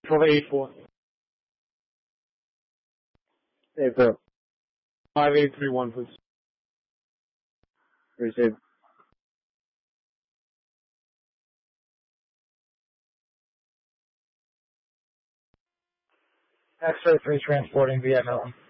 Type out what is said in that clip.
1284. 84. 5831, please. Received. X-ray 3 transporting via Milton.